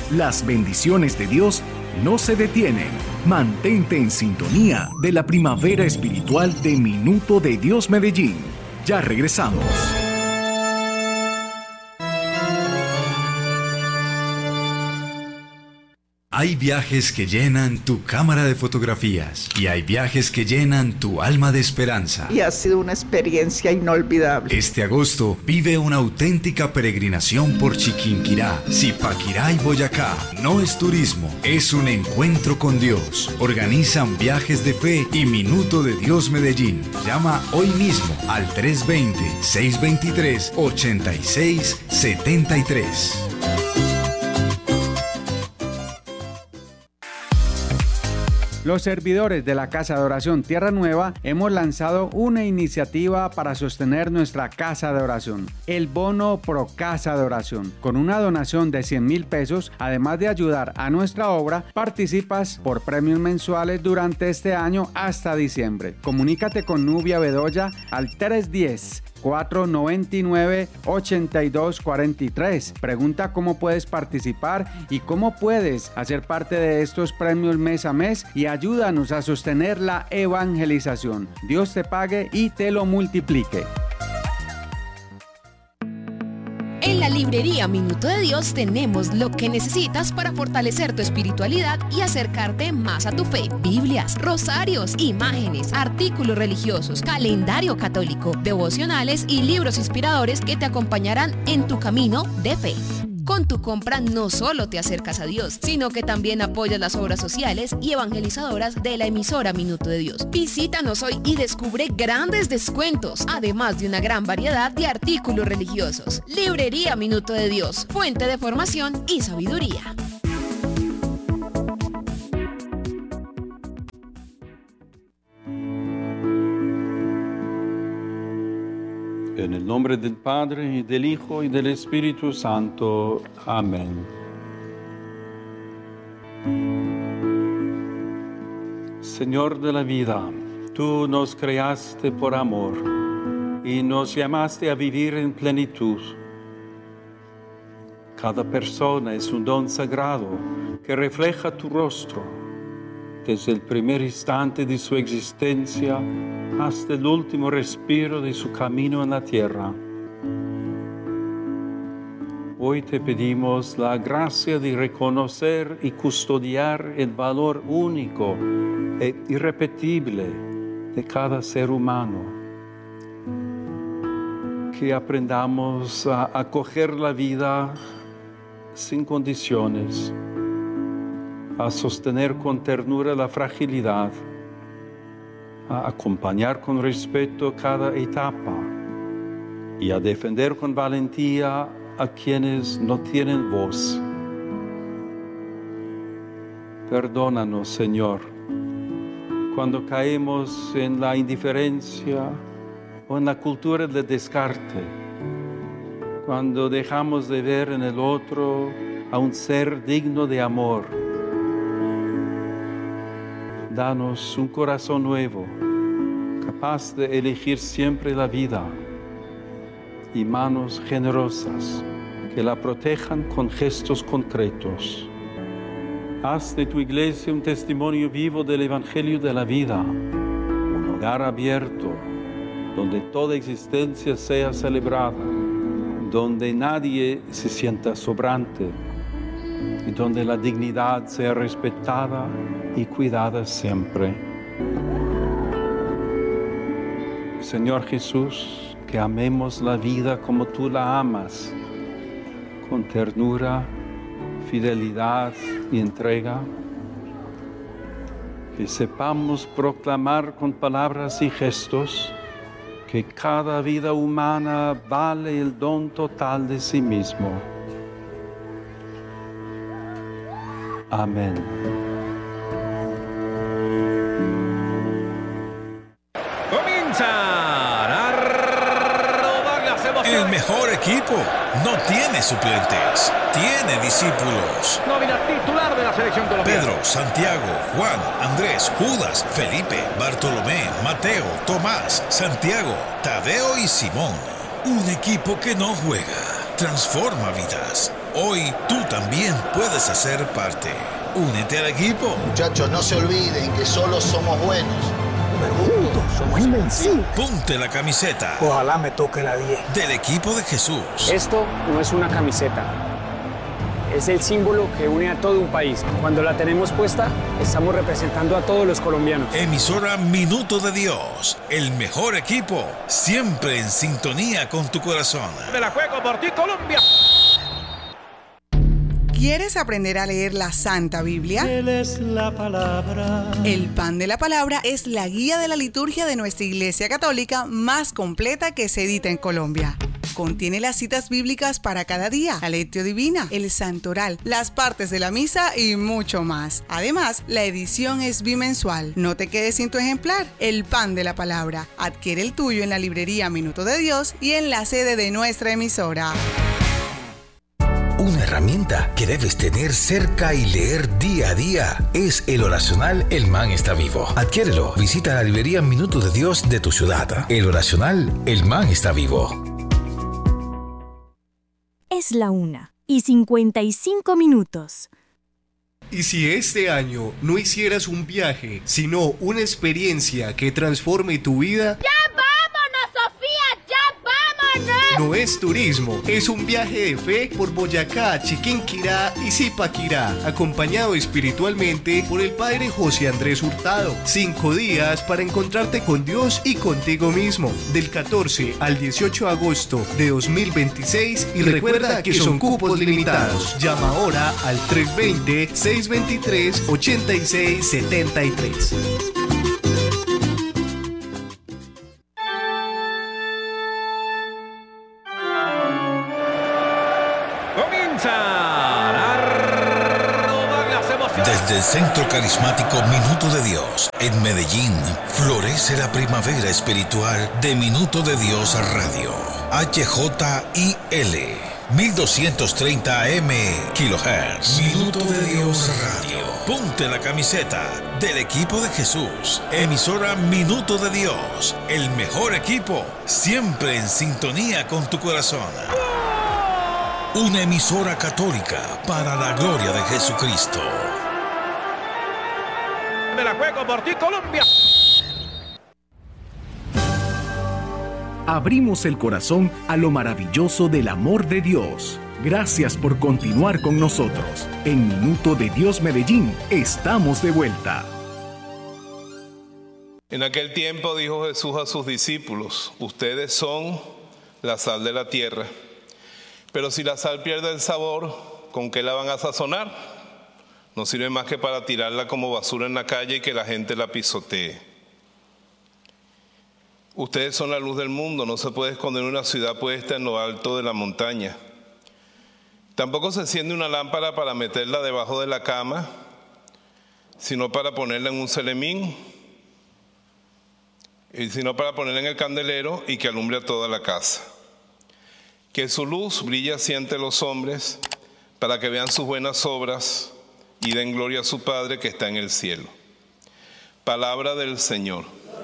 Las bendiciones de Dios no se detienen. Mantente en sintonía de la primavera espiritual de Minuto de Dios Medellín. Ya regresamos. Hay viajes que llenan tu cámara de fotografías y hay viajes que llenan tu alma de esperanza. Y ha sido una experiencia inolvidable. Este agosto vive una auténtica peregrinación por Chiquinquirá, Zipaquirá y Boyacá. No es turismo, es un encuentro con Dios. Organizan Viajes de Fe y Minuto de Dios Medellín. Llama hoy mismo al 320-623-8673. Los servidores de la Casa de Oración Tierra Nueva hemos lanzado una iniciativa para sostener nuestra Casa de Oración, el Bono Pro Casa de Oración. Con una donación de 100,000 pesos, además de ayudar a nuestra obra, participas por premios mensuales durante este año hasta diciembre. Comunícate con Nubia Bedoya al 310-499-8243. Pregunta cómo puedes participar y cómo puedes hacer parte de estos premios mes a mes y ayúdanos a sostener la evangelización. Dios te pague y te lo multiplique. En la librería Minuto de Dios tenemos lo que necesitas para fortalecer tu espiritualidad y acercarte más a tu fe. Biblias, rosarios, imágenes, artículos religiosos, calendario católico, devocionales y libros inspiradores que te acompañarán en tu camino de fe. Con tu compra no solo te acercas a Dios, sino que también apoyas las obras sociales y evangelizadoras de la emisora Minuto de Dios. Visítanos hoy y descubre grandes descuentos, además de una gran variedad de artículos religiosos. Librería Minuto de Dios, fuente de formación y sabiduría. En el nombre del Padre, y del Hijo, y del Espíritu Santo. Amén. Señor de la vida, tú nos creaste por amor y nos llamaste a vivir en plenitud. Cada persona es un don sagrado que refleja tu rostro, desde el primer instante de su existencia hasta el último respiro de su camino en la tierra. Hoy te pedimos la gracia de reconocer y custodiar el valor único e irrepetible de cada ser humano. Que aprendamos a acoger la vida sin condiciones, a sostener con ternura la fragilidad, a acompañar con respeto cada etapa y a defender con valentía a quienes no tienen voz. Perdónanos, Señor, cuando caemos en la indiferencia o en la cultura del descarte, cuando dejamos de ver en el otro a un ser digno de amor. Danos un corazón nuevo, capaz de elegir siempre la vida, y manos generosas que la protejan con gestos concretos. Haz de tu iglesia un testimonio vivo del Evangelio de la vida, un hogar abierto, donde toda existencia sea celebrada, donde nadie se sienta sobrante, y donde la dignidad sea respetada y cuidada siempre. Señor Jesús, que amemos la vida como tú la amas, con ternura, fidelidad y entrega. Que sepamos proclamar con palabras y gestos que cada vida humana vale el don total de sí mismo. Amén. El mejor equipo no tiene suplentes, tiene discípulos. Nómina titular de la selección colombiana. Pedro, Santiago, Juan, Andrés, Judas, Felipe, Bartolomé, Mateo, Tomás, Santiago, Tadeo y Simón. Un equipo que no juega, transforma vidas. Hoy tú también puedes hacer parte. Únete al equipo. Muchachos, no se olviden que solo somos buenos, pero juntos somos invencibles. Ponte la camiseta. Ojalá me toque la 10. Del equipo de Jesús. Esto no es una camiseta. Es el símbolo que une a todo un país. Cuando la tenemos puesta, estamos representando a todos los colombianos. Emisora Minuto de Dios. El mejor equipo. Siempre en sintonía con tu corazón. Me la juego por ti, Colombia. ¿Quieres aprender a leer la Santa Biblia? Él es la palabra. El Pan de la Palabra es la guía de la liturgia de nuestra Iglesia Católica más completa que se edita en Colombia. Contiene las citas bíblicas para cada día, la lectio divina, el santoral, las partes de la misa y mucho más. Además, la edición es bimensual. No te quedes sin tu ejemplar. El Pan de la Palabra. Adquiere el tuyo en la librería Minuto de Dios y en la sede de nuestra emisora. Una herramienta que debes tener cerca y leer día a día es el oracional El Man está vivo. Adquiérelo. Visita la librería Minuto de Dios de tu ciudad. El oracional El Man está vivo. Es la 1:55. ¿Y si este año no hicieras un viaje, sino una experiencia que transforme tu vida? ¡Ya vámonos, Sofía! ¡Ya vámonos! No es turismo, es un viaje de fe por Boyacá, Chiquinquirá y Zipaquirá, acompañado espiritualmente por el Padre José Andrés Hurtado. 5 días para encontrarte con Dios y contigo mismo, del 14 al 18 de agosto de 2026, y recuerda que son cupos limitados. Llama ahora al 320-623-8673. Desde el Centro Carismático Minuto de Dios, en Medellín, florece la primavera espiritual de Minuto de Dios Radio. HJIL 1230 AM kHz. Minuto de Dios Radio. Ponte la camiseta del equipo de Jesús. Emisora Minuto de Dios. El mejor equipo. Siempre en sintonía con tu corazón. Una emisora católica para la gloria de Jesucristo. Me la juego por ti, Colombia. Abrimos el corazón a lo maravilloso del amor de Dios. Gracias por continuar con nosotros. En Minuto de Dios Medellín, estamos de vuelta. En aquel tiempo dijo Jesús a sus discípulos: ustedes son la sal de la tierra. Pero si la sal pierde el sabor, ¿con qué la van a sazonar? No sirve más que para tirarla como basura en la calle y que la gente la pisotee. Ustedes son la luz del mundo. No se puede esconder una ciudad puesta en lo alto de la montaña. Tampoco se enciende una lámpara para meterla debajo de la cama, sino para ponerla en un celemín, sino para ponerla en el candelero y que alumbre a toda la casa. Que su luz brille así ante los hombres, para que vean sus buenas obras y den gloria a su Padre que está en el cielo. Palabra del Señor.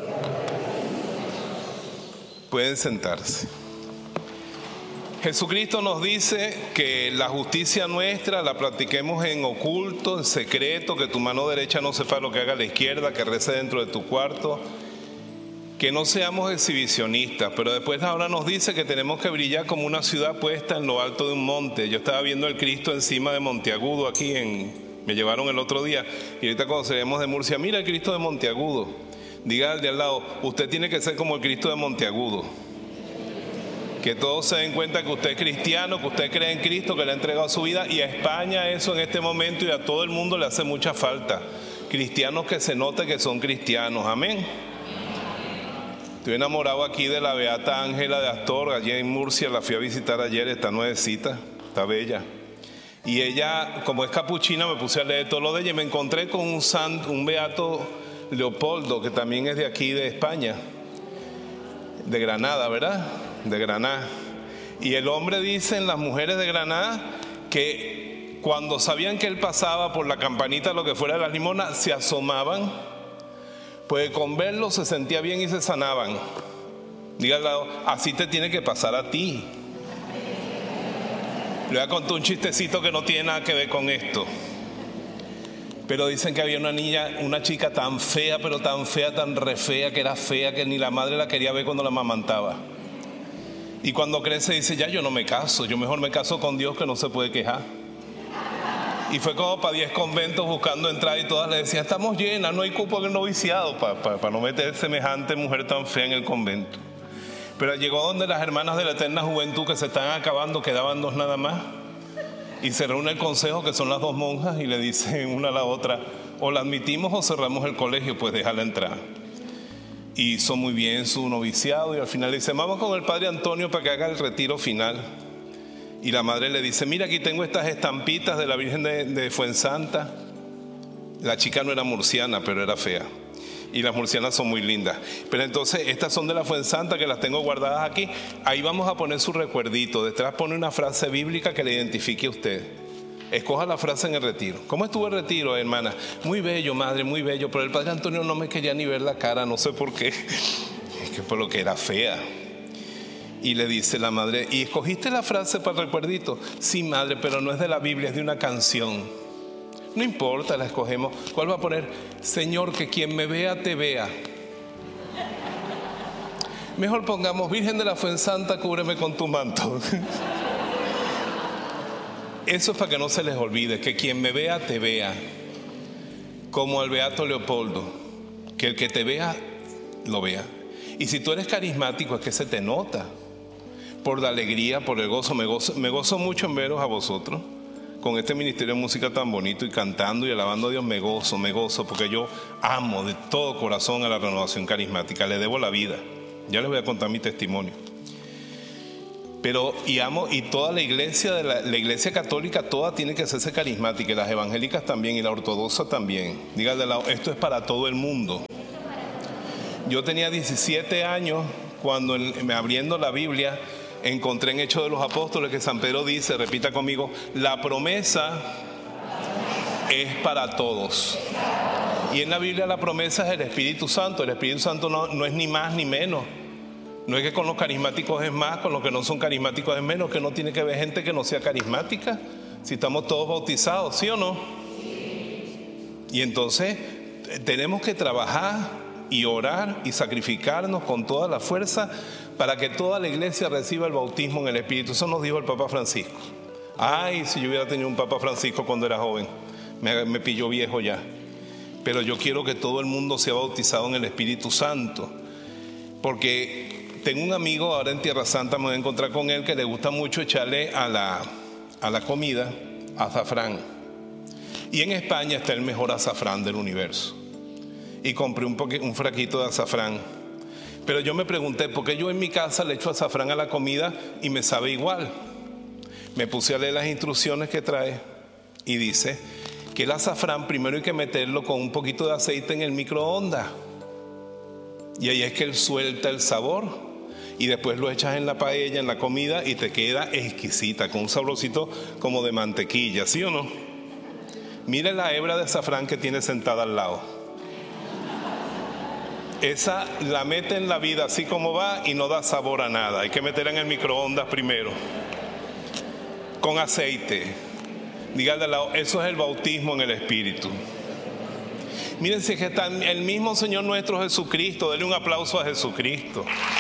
Pueden sentarse. Jesucristo nos dice que la justicia nuestra la practiquemos en oculto, en secreto, que tu mano derecha no sepa lo que haga la izquierda, que rece dentro de tu cuarto. Que no seamos exhibicionistas, pero después ahora nos dice que tenemos que brillar como una ciudad puesta en lo alto de un monte. Yo estaba viendo el Cristo encima de Monteagudo aquí, me llevaron el otro día, y ahorita cuando salimos de Murcia, mira el Cristo de Monteagudo. Diga al de al lado, usted tiene que ser como el Cristo de Monteagudo. Que todos se den cuenta que usted es cristiano, que usted cree en Cristo, que le ha entregado su vida, y a España eso en este momento y a todo el mundo le hace mucha falta. Cristianos que se note que son cristianos, amén. Estoy enamorado aquí de la beata Ángela de Astor, allí en Murcia, la fui a visitar ayer, está nuevecita, está bella. Y ella, como es capuchina, me puse a leer todo lo de ella y me encontré con un beato Leopoldo, que también es de aquí, de España, de Granada, ¿verdad? De Granada. Y el hombre dice en las mujeres de Granada que cuando sabían que él pasaba por la campanita, lo que fuera de las limonas, se asomaban. Pues con verlo se sentía bien y se sanaban. Dígale, así te tiene que pasar a ti. Le voy a contar un chistecito que no tiene nada que ver con esto. Pero dicen que había una chica tan fea, pero tan fea, tan re fea, que era fea, que ni la madre la quería ver cuando la amamantaba. Y cuando crece dice, ya yo no me caso, yo mejor me caso con Dios que no se puede quejar. Y fue como para 10 conventos buscando entrada y todas le decían, estamos llenas, no hay cupo en el noviciado, para no meter semejante mujer tan fea en el convento. Pero llegó donde las hermanas de la eterna juventud que se están acabando, quedaban 2 nada más. Y se reúne el consejo, que son las 2 monjas, y le dicen una a la otra, o la admitimos o cerramos el colegio, pues déjala entrar. Y hizo muy bien su noviciado y al final le dice, vamos con el padre Antonio para que haga el retiro final. Y la madre le dice, mira, aquí tengo estas estampitas de la Virgen de Fuensanta. La chica no era murciana, pero era fea. Y las murcianas son muy lindas. Pero entonces estas son de la Fuensanta, que las tengo guardadas aquí. Ahí vamos a poner su recuerdito. Detrás pone una frase bíblica que le identifique a usted. Escoja la frase en el retiro. ¿Cómo estuvo el retiro, hermana? Muy bello, madre, muy bello. Pero el padre Antonio no me quería ni ver la cara, no sé por qué. Es que por lo que era fea. Y le dice la madre, ¿y escogiste la frase para el recuerdito? Sí, madre, pero no es de la Biblia, es de una canción. No importa, la escogemos. ¿Cuál va a poner? Señor, que quien me vea, te vea. Mejor pongamos, Virgen de la Fuensanta, cúbreme con tu manto. Eso es para que no se les olvide, que quien me vea, te vea. Como al beato Leopoldo, que el que te vea, lo vea. Y si tú eres carismático, es que se te nota. Por la alegría, por el gozo. Me gozo mucho en veros a vosotros. Con este ministerio de música tan bonito y cantando y alabando a Dios, me gozo, porque yo amo de todo corazón a la Renovación Carismática, le debo la vida. Ya les voy a contar mi testimonio. Pero, y amo, y toda la iglesia, la iglesia católica, toda tiene que hacerse carismática, y las evangélicas también, y la ortodoxa también. Dígale al lado, esto es para todo el mundo. Yo tenía 17 años cuando abriendo la Biblia, encontré en Hechos de los Apóstoles que San Pedro dice, repita conmigo, la promesa es para todos. Y en la Biblia la promesa es el Espíritu Santo. El Espíritu Santo no es ni más ni menos. No es que con los carismáticos es más, con los que no son carismáticos es menos, que no tiene que haber gente que no sea carismática. Si estamos todos bautizados, ¿sí o no? Y entonces tenemos que trabajar y orar y sacrificarnos con toda la fuerza para que toda la iglesia reciba el bautismo en el Espíritu. Eso nos dijo el Papa Francisco. Ay, si yo hubiera tenido un Papa Francisco cuando era joven, me pilló viejo ya. Pero yo quiero que todo el mundo sea bautizado en el Espíritu Santo, porque tengo un amigo ahora en Tierra Santa, me voy a encontrar con él, que le gusta mucho echarle a la comida azafrán. Y en España está el mejor azafrán del universo. Y compré un fraquito de azafrán. Pero yo me pregunté, ¿por qué yo en mi casa le echo azafrán a la comida y me sabe igual? Me puse a leer las instrucciones que trae y dice que el azafrán primero hay que meterlo con un poquito de aceite en el microondas. Y ahí es que él suelta el sabor. Y después lo echas en la paella, en la comida, y te queda exquisita, con un saborcito como de mantequilla, ¿sí o no? Mire la hebra de azafrán que tiene sentada al lado. Esa la mete en la vida así como va y no da sabor a nada. Hay que meterla en el microondas primero, con aceite. Dígale al lado, eso es el bautismo en el Espíritu. Miren, si es que está el mismo Señor nuestro Jesucristo, denle un aplauso a Jesucristo.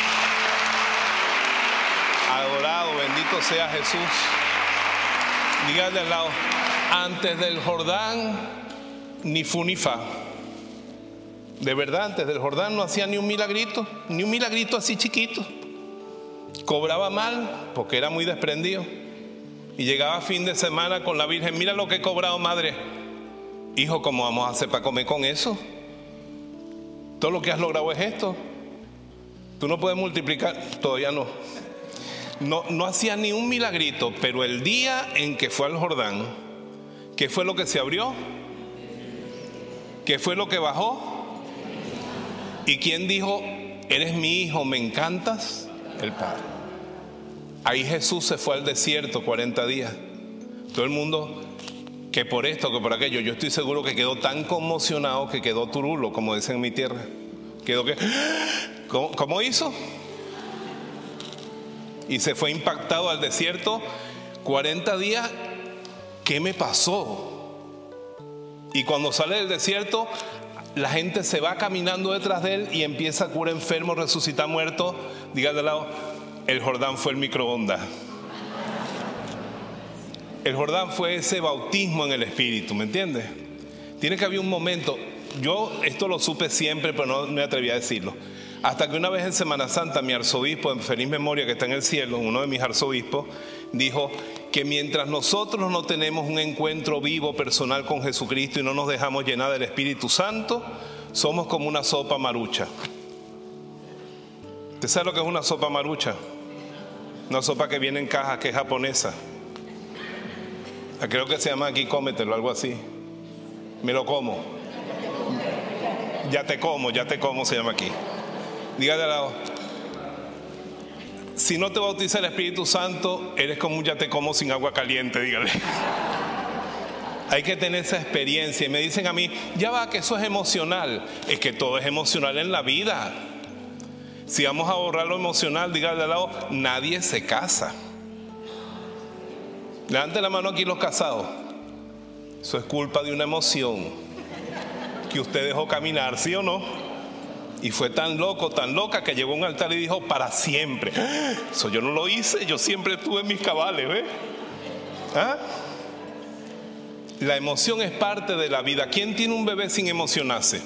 Adorado, bendito sea Jesús. Dígale al lado, antes del Jordán, ni fu ni fa. De verdad, antes del Jordán no hacía ni un milagrito así chiquito. Cobraba mal porque era muy desprendido. Y llegaba fin de semana con la Virgen, mira lo que he cobrado, madre. Hijo, ¿cómo vamos a hacer para comer con eso? Todo lo que has logrado es esto. Tú no puedes multiplicar, todavía no. No hacía ni un milagrito, pero el día en que fue al Jordán, ¿qué fue lo que se abrió? ¿Qué fue lo que bajó? ¿Y quién dijo, eres mi hijo, me encantas? El Padre. Ahí Jesús se fue al desierto 40 días. Todo el mundo, que por esto, que por aquello, yo estoy seguro que quedó tan conmocionado que quedó turulo, como dicen en mi tierra. Quedó que, ¿cómo hizo? Y se fue impactado al desierto 40 días, ¿qué me pasó? Y cuando sale del desierto, la gente se va caminando detrás de él y empieza a curar enfermos, resucitar muertos. Dígale al lado, el Jordán fue el microondas. El Jordán fue ese bautismo en el Espíritu, ¿me entiendes? Tiene que haber un momento. Yo esto lo supe siempre, pero no me atreví a decirlo. Hasta que una vez en Semana Santa mi arzobispo, en feliz memoria que está en el cielo, uno de mis arzobispos, dijo que mientras nosotros no tenemos un encuentro vivo, personal con Jesucristo y no nos dejamos llenar del Espíritu Santo, somos como una sopa marucha. ¿Usted sabe lo que es una sopa marucha? Una sopa que viene en caja, que es japonesa. Creo que se llama aquí cómetelo, algo así. Me lo como. Ya te como se llama aquí. Dígale al lado, si no te bautiza el Espíritu Santo, eres como un ya te como sin agua caliente, dígale. Hay que tener esa experiencia. Y me dicen a mí, ya va, que eso es emocional. Es que todo es emocional en la vida. Si vamos a borrar lo emocional, dígale al lado, nadie se casa. Levante la mano aquí los casados. Eso es culpa de una emoción que usted dejó caminar, ¿sí o no? Y fue tan loco, tan loca, que llegó a un altar y dijo, para siempre. Eso yo no lo hice, yo siempre estuve en mis cabales, ¿ves? ¿Ah? La emoción es parte de la vida. ¿Quién tiene un bebé sin emocionarse?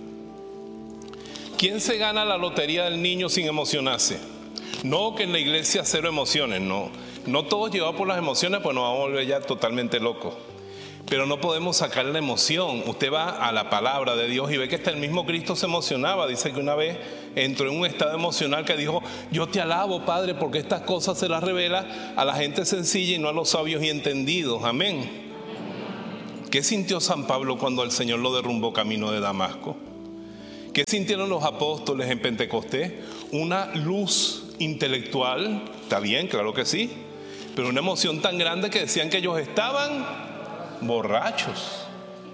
¿Quién se gana la lotería del niño sin emocionarse? No que en la iglesia cero emociones, no. No todos llevados por las emociones, pues nos vamos a volver ya totalmente locos. Pero no podemos sacar la emoción. Usted va a la palabra de Dios y ve que hasta el mismo Cristo se emocionaba. Dice que una vez entró en un estado emocional que dijo, yo te alabo, Padre, porque estas cosas se las revela a la gente sencilla y no a los sabios y entendidos. Amén. ¿Qué sintió San Pablo cuando el Señor lo derrumbó camino de Damasco? ¿Qué sintieron los apóstoles en Pentecostés? Una luz intelectual, está bien, claro que sí, pero una emoción tan grande que decían que ellos estaban borrachos.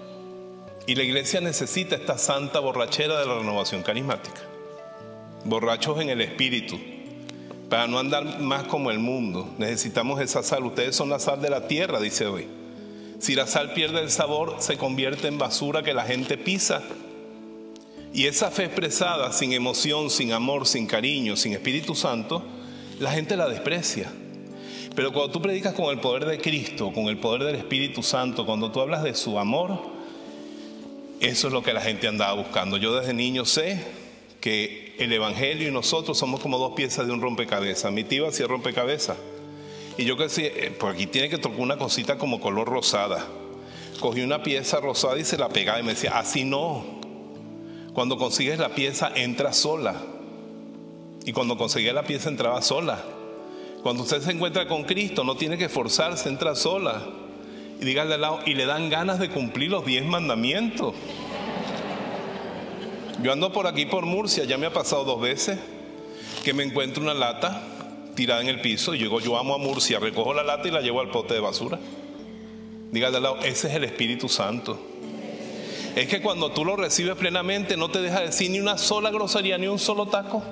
Y la iglesia necesita esta santa borrachera de la renovación carismática. Borrachos en el espíritu, para no andar más como el mundo. Necesitamos esa sal. Ustedes son la sal de la tierra, dice hoy. Si la sal pierde el sabor, se convierte en basura que la gente pisa. Y esa fe expresada sin emoción, sin amor, sin cariño, sin Espíritu Santo, la gente la desprecia. Pero cuando tú predicas con el poder de Cristo, con el poder del Espíritu Santo, cuando tú hablas de su amor, eso es lo que la gente andaba buscando. Yo desde niño sé que el Evangelio y nosotros somos como dos piezas de un rompecabezas. Mi tío hacía rompecabezas. Y yo que sé, por aquí tiene que tocar una cosita como color rosada. Cogí una pieza rosada y se la pegaba y me decía, así no. Cuando consigues la pieza, entra sola. Y cuando conseguía la pieza, entraba sola. Cuando usted se encuentra con Cristo, no tiene que forzarse, entra sola. Y dígale al lado, y le dan ganas de cumplir los 10 mandamientos. Yo ando por aquí por Murcia, ya me ha pasado 2 veces que me encuentro una lata tirada en el piso y yo amo a Murcia, recojo la lata y la llevo al pote de basura. Dígale al lado, ese es el Espíritu Santo. Es que cuando tú lo recibes plenamente no te deja decir ni una sola grosería, ni un solo taco.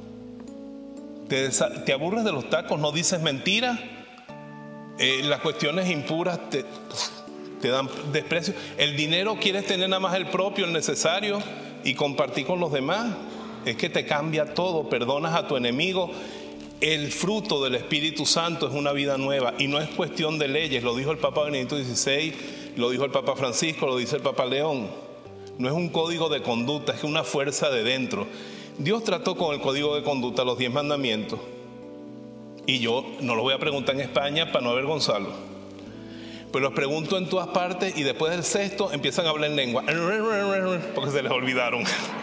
Te aburres de los tacos, no dices mentiras. Las cuestiones impuras te dan desprecio. El dinero quieres tener nada más el propio, el necesario, y compartir con los demás. Es que te cambia todo, perdonas a tu enemigo. El fruto del Espíritu Santo es una vida nueva y no es cuestión de leyes. Lo dijo el Papa Benedicto XVI, lo dijo el Papa Francisco, lo dice el Papa León. No es un código de conducta, es una fuerza de dentro. Dios trató con el código de conducta los 10 mandamientos. Y yo no lo voy a preguntar en España para no avergonzarlo. Pero los pregunto en todas partes y después del 6º empiezan a hablar en lengua. Porque se les olvidaron.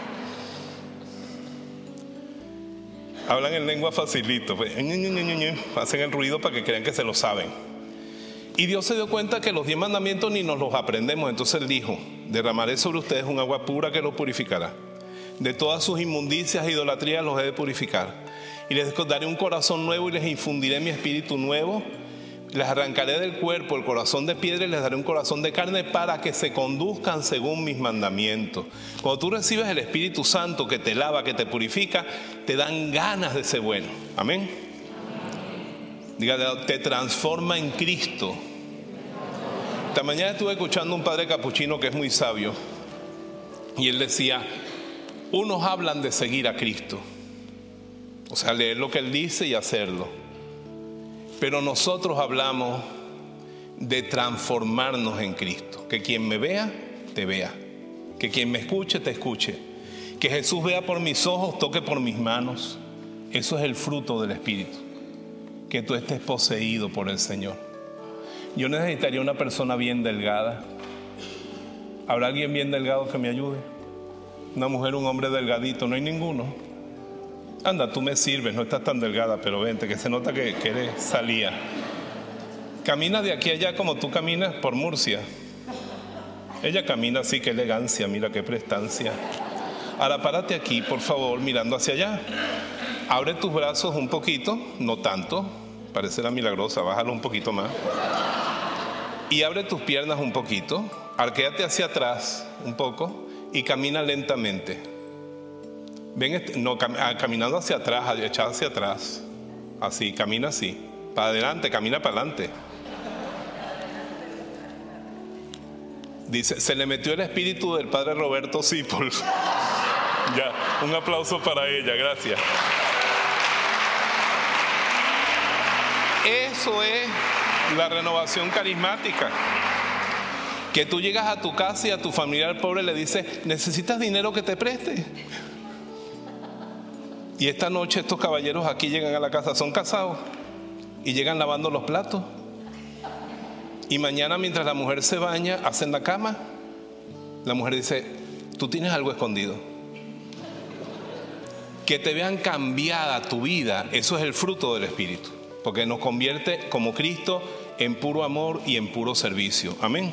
Hablan en lengua facilito. Hacen el ruido para que crean que se lo saben. Y Dios se dio cuenta que los 10 mandamientos ni nos los aprendemos. Entonces Él dijo, derramaré sobre ustedes un agua pura que los purificará. De todas sus inmundicias e idolatrías los he de purificar. Y les daré un corazón nuevo y les infundiré mi espíritu nuevo. Les arrancaré del cuerpo el corazón de piedra y les daré un corazón de carne para que se conduzcan según mis mandamientos. Cuando tú recibes el Espíritu Santo que te lava, que te purifica, te dan ganas de ser bueno. Amén. Dígale, te transforma en Cristo. Esta mañana estuve escuchando a un padre capuchino que es muy sabio. Y él decía, unos hablan de seguir a Cristo. O sea, leer lo que él dice y hacerlo. Pero nosotros hablamos de transformarnos en Cristo. Que quien me vea, te vea. Que quien me escuche, te escuche. Que Jesús vea por mis ojos, toque por mis manos. Eso es el fruto del Espíritu. Que tú estés poseído por el Señor. Yo necesitaría una persona bien delgada. ¿Habrá alguien bien delgado que me ayude? Una mujer, un hombre delgadito, no hay ninguno. Anda, tú me sirves, no estás tan delgada, pero vente, que se nota que eres salía. Camina de aquí a allá como tú caminas por Murcia. Ella camina así, qué elegancia, mira qué prestancia. Ahora párate aquí, por favor, mirando hacia allá. Abre tus brazos un poquito, no tanto, parece la milagrosa, bájalo un poquito más. Y abre tus piernas un poquito, arquéate hacia atrás un poco y camina lentamente. Ven, no, caminando hacia atrás, echado hacia atrás. Así, camina así. Para adelante, camina para adelante. Dice, se le metió el espíritu del padre Roberto Sipol. Ya, un aplauso para ella, gracias. Eso es la renovación carismática. Que tú llegas a tu casa y a tu familiar pobre le dices, ¿necesitas dinero que te preste? Y esta noche estos caballeros aquí llegan a la casa, son casados y llegan lavando los platos. Y mañana mientras la mujer se baña, hacen la cama. La mujer dice, tú tienes algo escondido. Que te vean cambiada tu vida, eso es el fruto del Espíritu. Porque nos convierte como Cristo en puro amor y en puro servicio. Amén.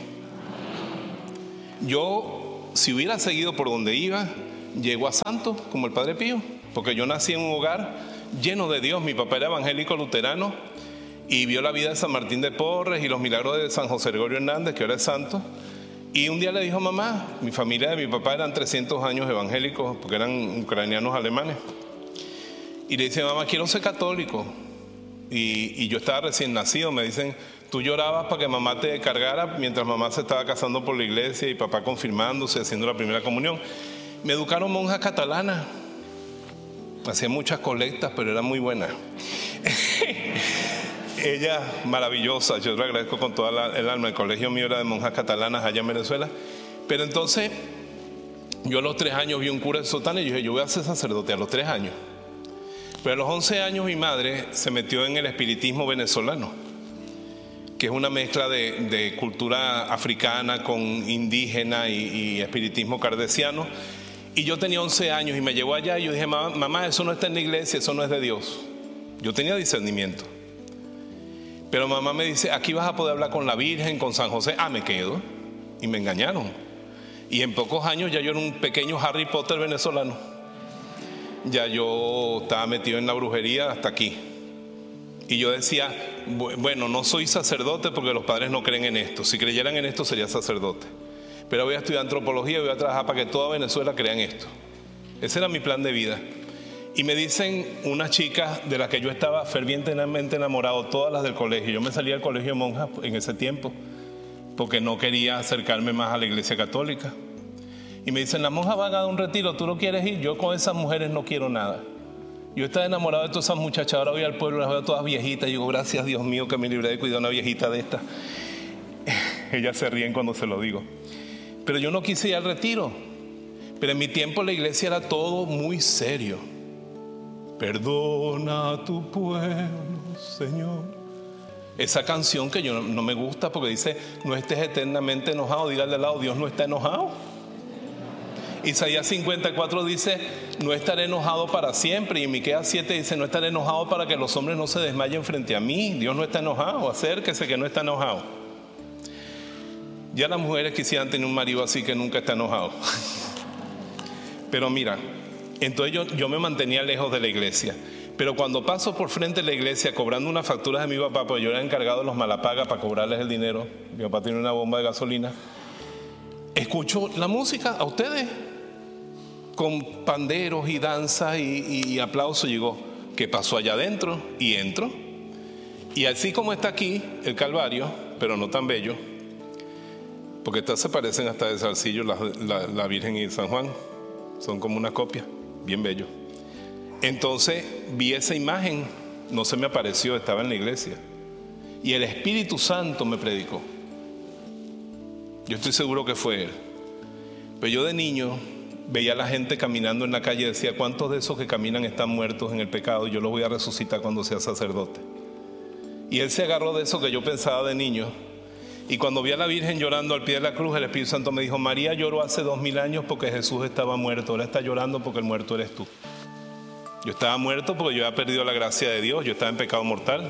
Yo, si hubiera seguido por donde iba, llego a santo como el Padre Pío. Porque yo nací en un hogar lleno de Dios. Mi papá era evangélico luterano y vio la vida de San Martín de Porres y los milagros de San José Gregorio Hernández, que ahora es santo. Y un día le dijo, mamá, mi familia de mi papá eran 300 años evangélicos, porque eran ucranianos alemanes. Y le dice, mamá, quiero ser católico. Y yo estaba recién nacido, me dicen, tú llorabas para que mamá te cargara mientras mamá se estaba casando por la iglesia y papá confirmándose, haciendo la primera comunión. Me educaron monjas catalanas. Hacía muchas colectas, pero era muy buena. Ella, maravillosa, yo le agradezco con toda el alma. El colegio mío era de monjas catalanas allá en Venezuela. Pero entonces, yo a los 3 años vi un cura de sotana y yo dije, yo voy a ser sacerdote a los 3 años. Pero a los 11 años mi madre se metió en el espiritismo venezolano, que es una mezcla de cultura africana con indígena y espiritismo kardeciano. Y yo tenía 11 años y me llevó allá y yo dije, mamá, eso no está en la iglesia, eso no es de Dios. Yo tenía discernimiento. Pero mamá me dice, aquí vas a poder hablar con la Virgen, con San José. Ah, me quedo. Y me engañaron. Y en pocos años ya yo era un pequeño Harry Potter venezolano. Ya yo estaba metido en la brujería hasta aquí. Y yo decía, bueno, no soy sacerdote porque los padres no creen en esto. Si creyeran en esto sería sacerdote. Pero voy a estudiar antropología y voy a trabajar para que toda Venezuela crea en esto. Ese era mi plan de vida. Y me dicen unas chicas de las que yo estaba fervientemente enamorado, todas las del colegio. Yo me salía del colegio de monjas en ese tiempo porque no quería acercarme más a la iglesia católica. Y me dicen, las monjas van a dar un retiro, ¿tú no quieres ir? Yo con esas mujeres no quiero nada. Yo estaba enamorado de todas esas muchachas, ahora voy al pueblo, las veo todas viejitas. Y digo, gracias Dios mío que me libré de cuidar a una viejita de estas. Ellas se ríen cuando se lo digo. Pero yo no quise ir al retiro. Pero en mi tiempo la iglesia era todo muy serio. Perdona a tu pueblo, Señor. Esa canción que yo no me gusta porque dice, no estés eternamente enojado. Dígale al lado, Dios no está enojado. Isaías 54 dice, no estaré enojado para siempre. Y Miqueas 7 dice, no estaré enojado para que los hombres no se desmayen frente a mí. Dios no está enojado, acérquese que no está enojado. Ya las mujeres quisieran tener un marido así que nunca está enojado. Pero mira, entonces yo me mantenía lejos de la iglesia. Pero cuando paso por frente de la iglesia cobrando unas facturas de mi papá, porque yo era encargado de los malapagas para cobrarles el dinero, mi papá tiene una bomba de gasolina, escucho la música a ustedes con panderos y danzas y aplausos. Y digo, ¿qué pasó allá adentro? Y entro Y así como está aquí el Calvario, pero no tan bello, porque estas se parecen hasta de Salsillo, la Virgen y San Juan, son como una copia, bien bello. Entonces vi esa imagen, no se me apareció, estaba en la iglesia, y el Espíritu Santo me predicó. Yo estoy seguro que fue él. Pero yo de niño veía a la gente caminando en la calle y decía, ¿cuántos de esos que caminan están muertos en el pecado? Yo los voy a resucitar cuando sea sacerdote. Y él se agarró de eso que yo pensaba de niño. Y cuando vi a la Virgen llorando al pie de la cruz, el Espíritu Santo me dijo, María lloró hace 2000 años porque Jesús estaba muerto. Ahora está llorando porque el muerto eres tú. Yo estaba muerto porque yo había perdido la gracia de Dios. Yo estaba en pecado mortal.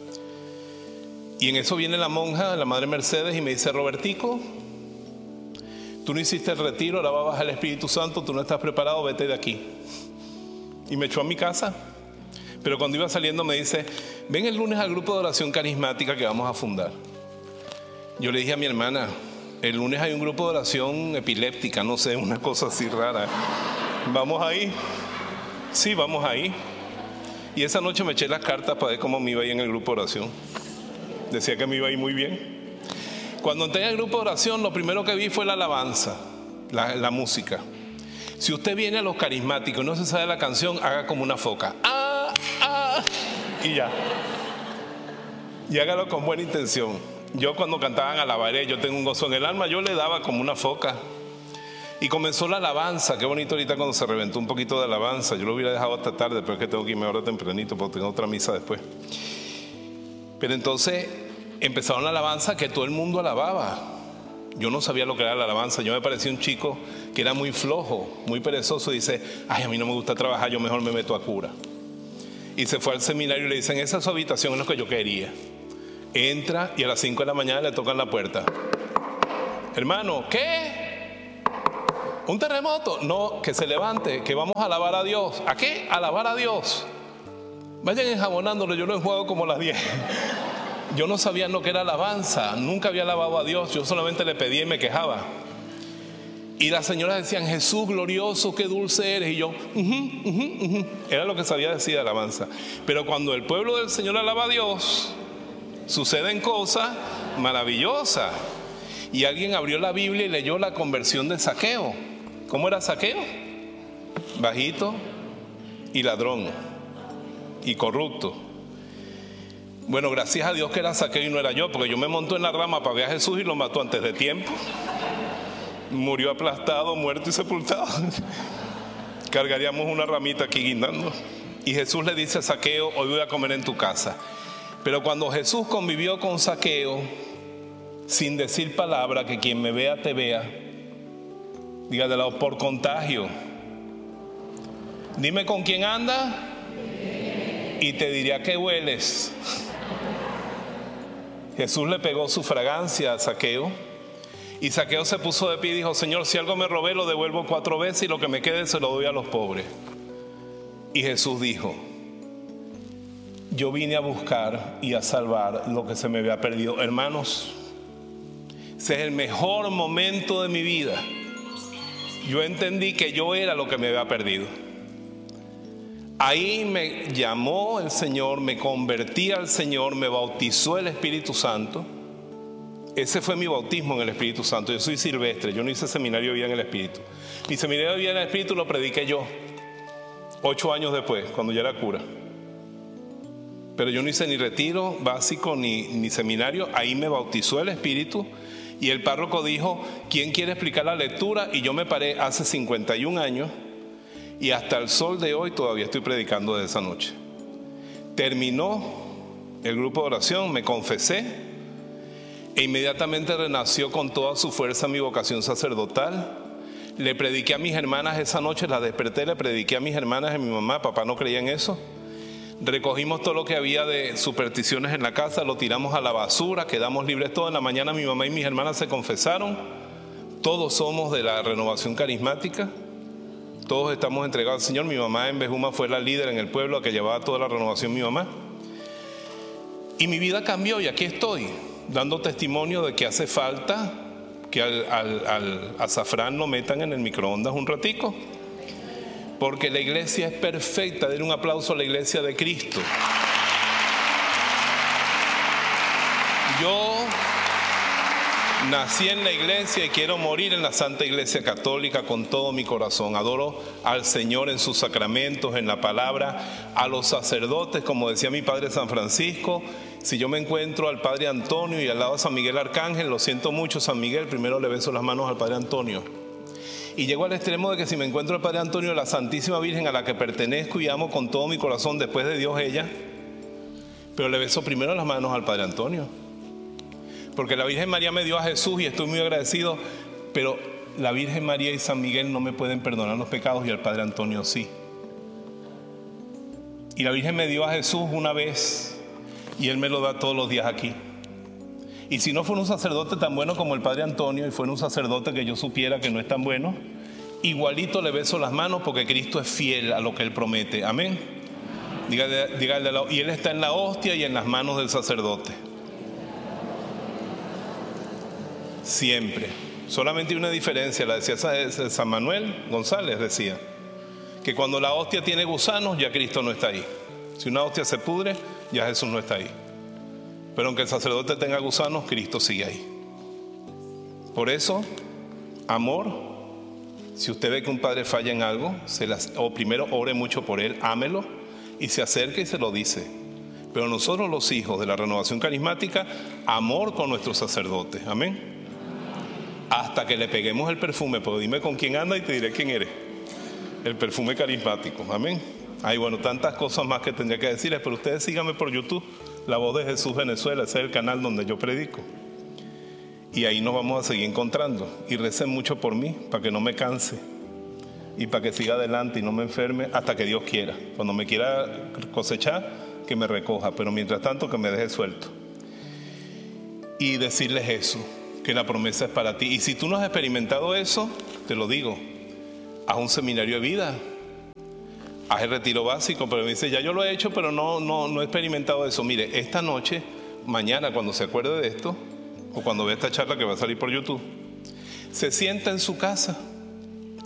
Y en eso viene la monja, la Madre Mercedes, y me dice, Robertico, tú no hiciste el retiro, ahora va a bajar el Espíritu Santo, tú no estás preparado, vete de aquí. Y me echó a mi casa. Pero cuando iba saliendo me dice, ven el lunes al grupo de oración carismática que vamos a fundar. Yo le dije a mi hermana, el lunes hay un grupo de oración epiléptica, no sé, una cosa así rara. ¿Vamos ahí? Sí, vamos ahí. Y esa noche me eché las cartas para ver cómo me iba a ir en el grupo de oración. Decía que me iba a ir muy bien. Cuando entré en el grupo de oración, lo primero que vi fue la alabanza, la música. Si usted viene a los carismáticos y no se sabe la canción, haga como una foca. Y ya. Y hágalo con buena intención. Yo cuando cantaban alabaré, yo tengo un gozo en el alma, yo le daba como una foca. Y comenzó la alabanza. Qué bonito ahorita cuando se reventó un poquito de alabanza. Yo lo hubiera dejado hasta tarde, pero es que tengo que irme ahora tempranito porque tengo otra misa después. Pero entonces empezaron la alabanza que todo el mundo alababa. Yo no sabía lo que era la alabanza. Yo me parecía un chico que era muy flojo, muy perezoso. Y dice, ay, a mí no me gusta trabajar, yo mejor me meto a cura. Y se fue al seminario y le dicen, esa es su habitación, es lo que yo quería. Entra y a las 5 de la mañana le tocan la puerta. Hermano, ¿qué? ¿Un terremoto? No, que se levante, que vamos a alabar a Dios. ¿A qué? Alabar a Dios. Vayan enjabonándolo, yo lo enjuago como las 10. Yo no sabía lo que era alabanza, nunca había alabado a Dios, yo solamente le pedía y me quejaba. Y las señoras decían, Jesús glorioso, qué dulce eres. Y yo, era lo que sabía decir de alabanza. Pero cuando el pueblo del Señor alaba a Dios, suceden cosas maravillosas. Y alguien abrió la Biblia y leyó la conversión de Zaqueo. ¿Cómo era Zaqueo? Bajito y ladrón y corrupto. Bueno, gracias a Dios que era Zaqueo y no era yo, porque yo me monto en la rama para ver a Jesús y lo mató antes de tiempo. Murió aplastado, muerto y sepultado. Cargaríamos una ramita aquí guindando. Y Jesús le dice a Zaqueo, hoy voy a comer en tu casa. Pero cuando Jesús convivió con Zaqueo, sin decir palabra, que quien me vea te vea, diga de lado, por contagio. Dime con quién anda y te diré a qué hueles. Jesús le pegó su fragancia a Zaqueo. Y Zaqueo se puso de pie y dijo, Señor, si algo me robé lo devuelvo 4 veces y lo que me quede se lo doy a los pobres. Y Jesús dijo, yo vine a buscar y a salvar lo que se me había perdido. Hermanos, ese es el mejor momento de mi vida. Yo entendí que yo era lo que me había perdido. Ahí me llamó el Señor, me convertí al Señor, me bautizó el Espíritu Santo. Ese fue mi bautismo en el Espíritu Santo. Yo soy silvestre, yo no hice seminario de vida en el Espíritu. Mi seminario de vida en el Espíritu lo prediqué yo 8 años después, cuando ya era cura. Pero yo no hice ni retiro básico ni seminario. Ahí me bautizó el Espíritu. Y el párroco dijo, ¿quién quiere explicar la lectura? Y yo me paré hace 51 años. Y hasta el sol de hoy todavía estoy predicando de esa noche. Terminó el grupo de oración, me confesé. E inmediatamente renació con toda su fuerza mi vocación sacerdotal. Le prediqué a mis hermanas esa noche, las desperté, le prediqué a mis hermanas y a mi mamá. Papá no creía en eso. Recogimos todo lo que había de supersticiones en la casa, lo tiramos a la basura, quedamos libres todos. En la mañana mi mamá y mis hermanas se confesaron. Todos somos de la renovación carismática. Todos estamos entregados al Señor. Mi mamá en Bejuma fue la líder en el pueblo a que llevaba toda la renovación mi mamá. Y mi vida cambió y aquí estoy, dando testimonio de que hace falta que al azafrán lo metan en el microondas un ratico, porque la iglesia es perfecta. Den un aplauso a la iglesia de Cristo. Yo nací en la iglesia y quiero morir en la Santa Iglesia Católica con todo mi corazón. Adoro al Señor en sus sacramentos, en la palabra, a los sacerdotes, como decía mi padre San Francisco. Si yo me encuentro al Padre Antonio y al lado de San Miguel Arcángel, lo siento mucho, San Miguel, primero le beso las manos al Padre Antonio. Y llego al extremo de que si me encuentro al Padre Antonio, la Santísima Virgen a la que pertenezco y amo con todo mi corazón, después de Dios ella, pero le beso primero las manos al Padre Antonio. Porque la Virgen María me dio a Jesús y estoy muy agradecido, pero la Virgen María y San Miguel no me pueden perdonar los pecados y al Padre Antonio sí. Y la Virgen me dio a Jesús una vez y Él me lo da todos los días aquí. Y si no fuera un sacerdote tan bueno como el Padre Antonio y fuera un sacerdote que yo supiera que no es tan bueno, igualito le beso las manos porque Cristo es fiel a lo que Él promete. Amén. Dígale, y Él está en la hostia y en las manos del sacerdote. Siempre. Solamente hay una diferencia, la decía San Manuel González, decía que cuando la hostia tiene gusanos ya Cristo no está ahí. Si una hostia se pudre, ya Jesús no está ahí. Pero aunque el sacerdote tenga gusanos, Cristo sigue ahí. Por eso, amor, si usted ve que un padre falla en algo, o primero ore mucho por él, ámelo y se acerca y se lo dice. Pero nosotros los hijos de la renovación carismática, amor con nuestros sacerdotes. Amén. Hasta que le peguemos el perfume, pero dime con quién anda y te diré quién eres. El perfume carismático. Amén. Hay bueno, tantas cosas más que tendría que decirles, pero ustedes síganme por YouTube, La Voz de Jesús Venezuela, ese es el canal donde yo predico. Y ahí nos vamos a seguir encontrando. Y recen mucho por mí, para que no me canse. Y para que siga adelante y no me enferme hasta que Dios quiera. Cuando me quiera cosechar, que me recoja. Pero mientras tanto, que me deje suelto. Y decirles eso, que la promesa es para ti. Y si tú no has experimentado eso, te lo digo, haz un seminario de vida. Haz el retiro básico, pero me dice, ya yo lo he hecho, pero no he experimentado eso. Mire, esta noche, mañana, cuando se acuerde de esto, o cuando vea esta charla que va a salir por YouTube, se sienta en su casa